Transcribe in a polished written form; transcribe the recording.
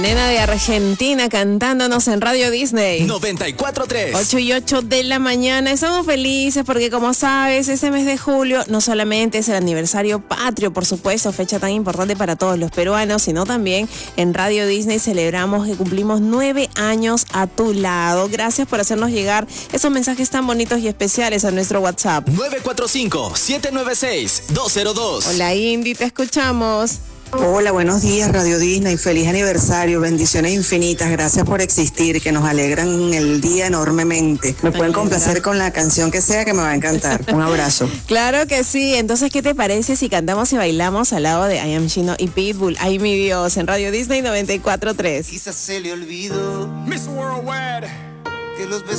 Nena de Argentina cantándonos en Radio Disney 94.3. 8:08 de la mañana. Estamos felices porque, como sabes, este mes de julio no solamente es el aniversario patrio, por supuesto, fecha tan importante para todos los peruanos, sino también en Radio Disney celebramos que cumplimos 9 años a tu lado. Gracias por hacernos llegar esos mensajes tan bonitos y especiales a nuestro WhatsApp 945-796-202. Hola Indy, te escuchamos. Hola, buenos días Radio Disney, feliz aniversario, bendiciones infinitas, gracias por existir, que nos alegran el día enormemente. Me pueden complacer con la canción que sea, que me va a encantar. Un abrazo. Claro que sí, entonces ¿qué te parece si cantamos y bailamos al lado de I Am Chino y Pitbull? Ay mi Dios, en Radio Disney 94.3. Quizás se le olvidó Miss Worldwide que los besos